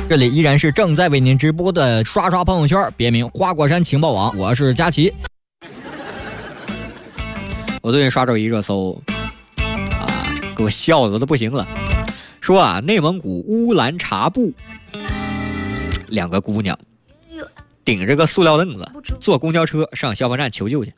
这里依然是正在为您直播的刷刷朋友圈，别名花果山情报网，我是佳琪。我最近刷着一热搜给我笑的都不行了，说内蒙古乌兰察布2个姑娘顶着个塑料凳子坐公交车上消防站求救去。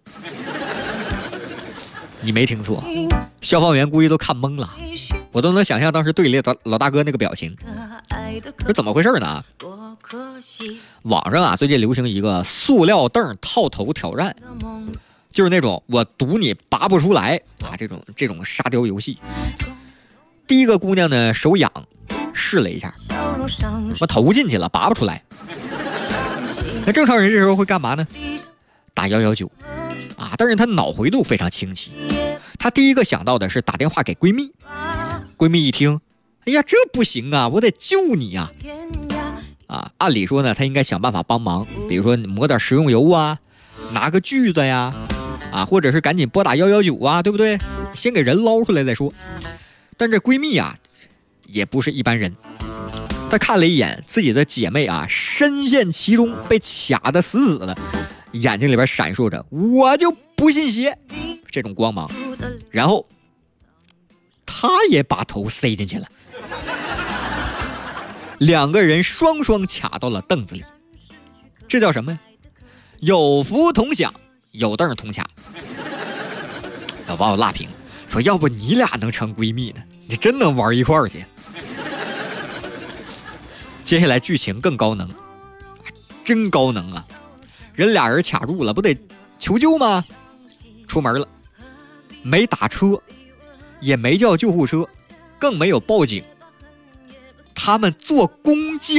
你没听错，消防员估计都看懵了，我都能想象当时队里老大哥那个表情。这怎么回事呢？网上最近流行一个塑料凳套头挑战，就是那种我赌你拔不出来这种沙雕游戏。第一个姑娘呢手痒，试了一下，我投进去了，拔不出来。那正常人这时候会干嘛呢？打119但是她脑回路非常清晰，她第一个想到的是打电话给闺蜜。闺蜜一听，哎呀，这不行啊，我得救你呀！按理说呢，她应该想办法帮忙，比如说抹点食用油拿个锯子呀，或者是赶紧拨打119对不对？先给人捞出来再说。但这闺蜜也不是一般人，她看了一眼自己的姐妹深陷其中，被卡得死死的，眼睛里边闪烁着我就不信邪这种光芒，然后她也把头塞进去了，2个人双双卡到了凳子里。这叫什么呀？有福同享，有凳同卡。老网友辣评说，要不你俩能成闺蜜呢，你真能玩一块儿去。接下来剧情更高能，真高能啊！人俩人卡住了，不得求救吗？出门了，没打车，也没叫救护车，更没有报警，他们坐公交。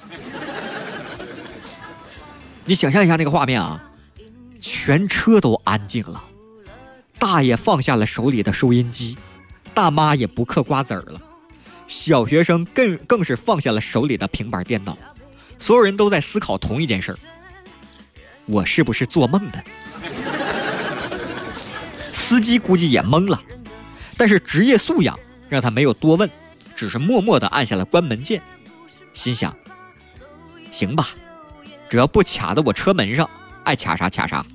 你想象一下那个画面全车都安静了，大爷放下了手里的收音机，大妈也不嗑瓜子了，小学生更是放下了手里的平板电脑，所有人都在思考同一件事：我是不是做梦的？司机估计也懵了，但是职业素养让他没有多问，只是默默地按下了关门键，心想：行吧，只要不卡到我车门上，爱卡啥卡啥。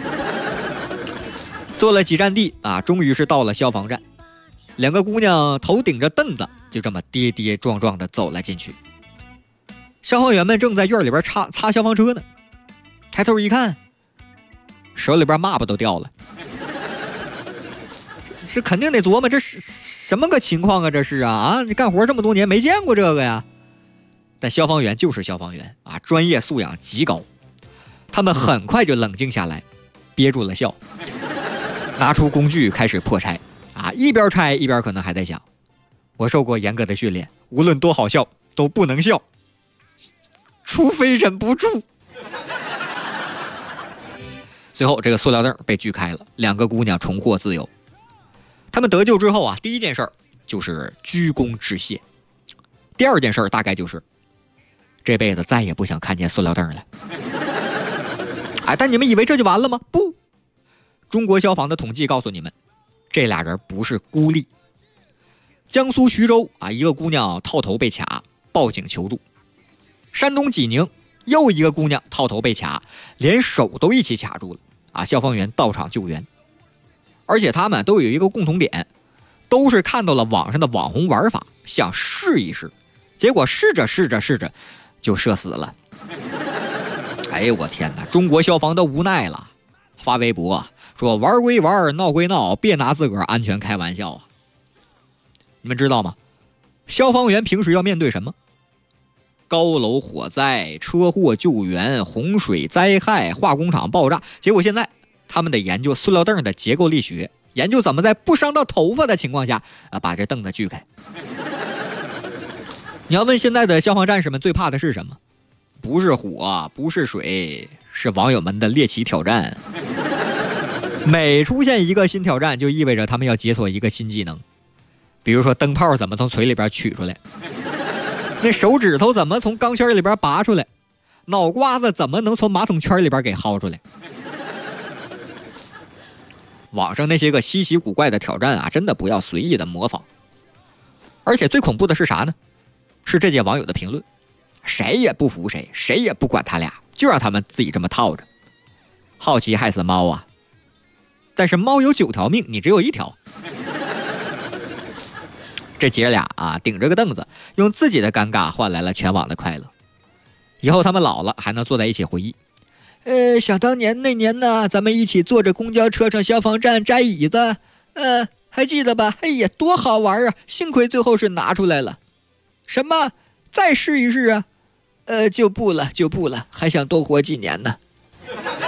坐了几站地终于是到了消防站。2个姑娘头顶着凳子，就这么跌跌撞撞地走了进去。消防员们正在院里边擦消防车呢，抬头一看，手里边抹布都掉了。是肯定得琢磨这是什么个情况这是你干活这么多年没见过这个呀。但消防员就是消防员专业素养极高，他们很快就冷静下来，憋住了笑，拿出工具开始破拆一边拆一边可能还在想，我受过严格的训练，无论多好笑都不能笑，除非忍不住。最后这个塑料凳被锯开了，2个姑娘重获自由。他们得救之后第一件事就是鞠躬致谢，第二件事大概就是这辈子再也不想看见塑料凳了。但你们以为这就完了吗？不，中国消防的统计告诉你们，这俩人不是孤立。江苏徐州一个姑娘套头被卡，报警求助。山东济宁又一个姑娘套头被卡，连手都一起卡住了消防员到场救援。而且他们都有一个共同点，都是看到了网上的网红玩法，想试一试，结果试着就社死了。哎呦我天哪，中国消防都无奈了，发微博说玩归玩，闹归闹，别拿自个儿安全开玩笑你们知道吗？消防员平时要面对什么？高楼火灾、车祸救援、洪水灾害、化工厂爆炸，结果现在他们得研究塑料凳的结构力学，研究怎么在不伤到头发的情况下把这凳子锯开。你要问现在的消防战士们最怕的是什么？不是火，不是水，是网友们的猎奇挑战。每出现一个新挑战，就意味着他们要解锁一个新技能，比如说灯泡怎么从嘴里边取出来，那手指头怎么从钢圈里边拔出来，脑瓜子怎么能从马桶圈里边给薅出来。网上那些个稀奇古怪的挑战真的不要随意的模仿。而且最恐怖的是啥呢？是这届网友的评论。 谁也不服谁，谁也不管他俩，就让他们自己这么套着。好奇害死猫啊！但是猫有9条命，你只有1条。这姐俩啊，顶着个凳子，用自己的尴尬换来了全网的快乐。以后他们老了还能坐在一起回忆。想当年那年呢，咱们一起坐着公交车上消防站摘椅子，还记得吧？哎呀，多好玩啊！幸亏最后是拿出来了。什么？再试一试啊？就不了，还想多活几年呢。